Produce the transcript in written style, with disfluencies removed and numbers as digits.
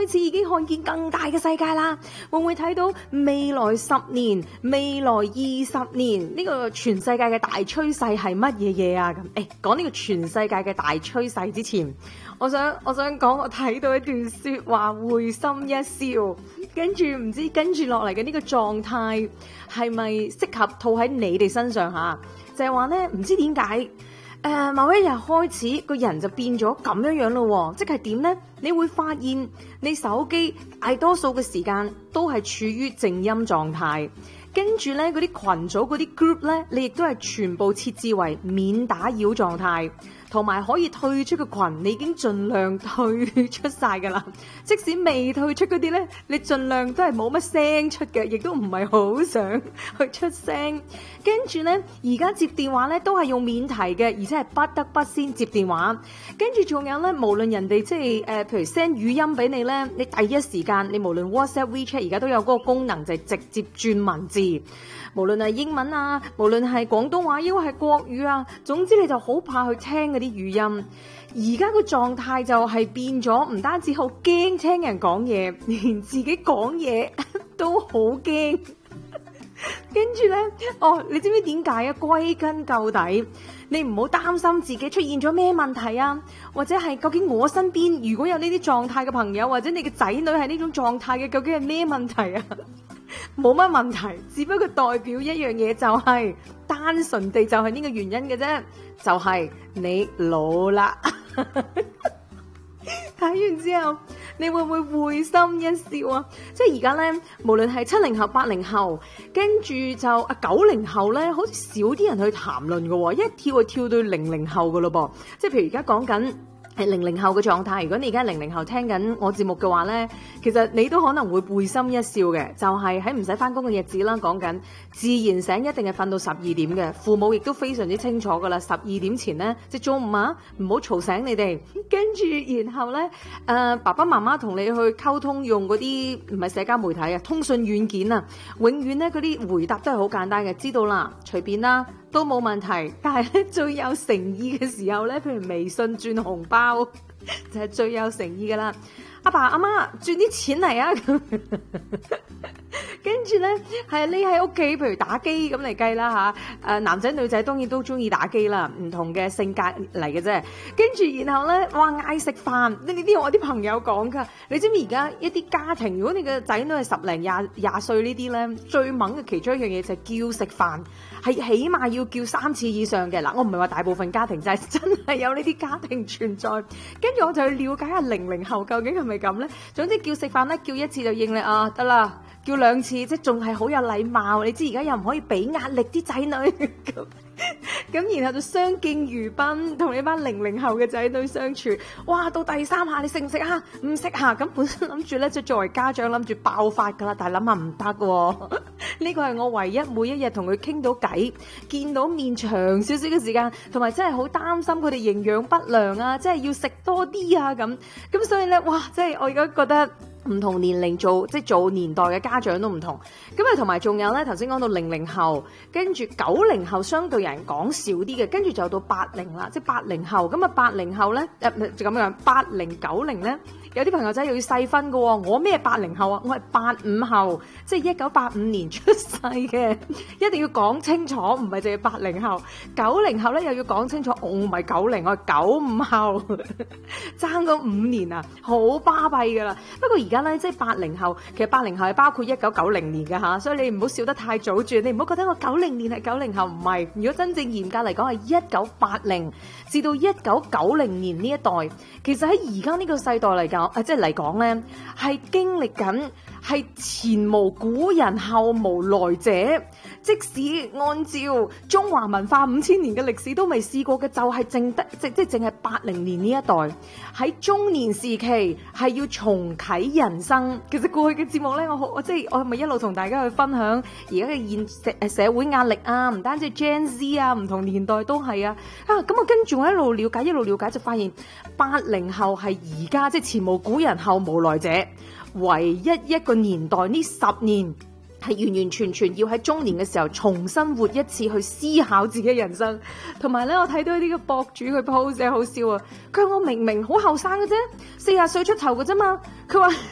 開始已經看見更大嘅世界啦？會唔會睇到未來10年、未來20年呢個全世界嘅大趨勢係乜嘢嘢啊？咁講呢個全世界嘅大趨勢之前，我想講，我睇到一段說話會心一笑，跟住唔知跟住落嚟嘅呢個狀態係咪適合套喺你哋身上吓？就係話咧，唔知點解某一日開始個人就變咗咁樣咯，即係點呢？你會發現你手機大多數嘅時間都係處於靜音狀態，跟住咧嗰啲群組嗰啲 group 咧，你亦都係全部設置為免打擾狀態。同埋可以退出嘅群，你已經盡量退出晒㗎啦。即使未退出嗰啲咧，你盡量都係冇乜聲出嘅，亦都唔係好想去出聲。跟住咧，而家接電話咧都係用免提嘅，而且係不得不先接電話。跟住仲有咧，無論人哋即係譬如 send 語音俾你咧，你第一時間你無論 WhatsApp、WeChat 而家都有嗰個功能，就係直接轉文字。無論係英文啊，無論係廣東話，抑或係國語啊，總之你就好怕去聽嗰啲語音。而家個狀態就係變咗，唔單止好驚聽人講嘢，連自己講嘢都好驚。跟住咧，你知唔知點解啊？歸根究底，你唔好擔心自己出現咗咩問題啊，或者係究竟我身邊如果有呢啲狀態嘅朋友，或者你嘅仔女係呢種狀態嘅，究竟係咩問題啊？冇乜問題，只不過代表一樣嘢，就係單純地就係呢個原因嘅啫，就係你老啦。睇完之後，你會唔會會心一笑啊？即係而家咧，無論係70後、80後，跟住就90後咧，好似少啲人去談論嘅，一跳就跳到00後嘅咯噃。即係譬如而家講緊係00後嘅狀態，如果你而家00後聽緊我節目嘅話咧，其實你都可能會會心一笑嘅，就係喺唔使翻工嘅日子啦，講緊自然醒一定係瞓到12點嘅，父母亦都非常之清楚噶啦，12點前咧即係中午啊，唔好嘈醒你哋，跟住然後咧爸爸媽媽同你去溝通用嗰啲唔係社交媒體啊，通訊軟件啊，永遠咧嗰啲回答都係好簡單嘅，知道啦，隨便啦。都冇問題，但係咧最有誠意嘅時候咧，譬如微信轉紅包就係最有誠意噶啦。阿爸阿媽轉啲錢嚟啊！跟住咧係你喺屋企，譬如打機咁嚟計啦吓，男仔女仔當然都中意打機啦，唔同嘅性格嚟嘅啫。跟住然後咧，哇嗌食飯，呢啲我啲朋友講噶。你知唔知而家一啲家庭，如果你嘅仔女係10零廿歲呢啲咧，最猛嘅其中一樣嘢就係叫食飯，係起碼要叫3次以上嘅。嗱，我唔係話大部分家庭，就係真係有呢啲家庭存在。跟住我就去了解下00後究竟係咪咁咧？總之叫食飯咧，叫一次就應你啊，得啦。叫2次，即係仲係好有禮貌。你知而家又唔可以俾壓力啲仔女咁然後就相敬如賓，同你班00後嘅仔女相處。哇，到第3下你食唔食啊？唔食下，咁本身諗住咧，即係作為家長諗住爆發噶啦，但係諗下唔得喎。呢個係我唯一每一日同佢傾到偈、見到面長少少嘅時間，同埋真係好擔心佢哋營養不良啊，即係要食多啲啊咁。咁所以咧，哇！即係我而家覺得。唔同年齡做年代嘅家長都唔同，咁啊同埋仲有咧，頭先講到00後，跟住90後相對人講少啲嘅，跟住就到80啦，即係80後，咁啊80後咧，就咁樣80、90咧，有啲朋友仔又要細分㗎喎，我咩80後啊？我係85後，即係1985年出世嘅，一定要講清楚，唔係淨係80後，90後咧又要講清楚，我唔係90，我係95後，爭咗5年啊，好巴閉㗎啦，不過而家咧，即係80後，其實80後係包括1990年嘅吓，所以你唔好笑得太早住，你唔好覺得我90年係90後，唔係。如果真正嚴格嚟講，係1980至到1990年呢一代，其實喺而家呢個世代嚟講，即係嚟講咧，係經歷緊係前無古人後無來者。即使按照中華文化5000年嘅歷史都未試過嘅，就係淨係80年呢一代喺中年時期係要重啟人生。其實過去嘅節目咧，我係咪一路同大家去分享而家嘅社會壓力啊？唔單止 Gen Z 啊，唔同年代都係啊。咁我跟住我一路了解就發現80後係而家即係前無古人後無來者，唯一一個年代呢10年。係完完全全要喺中年嘅時候重新活一次，去思考自己嘅人生。同埋咧，我睇到呢個博主佢 post 好笑啊！佢話我明明好後生嘅啫，40歲出頭嘅啫嘛。佢話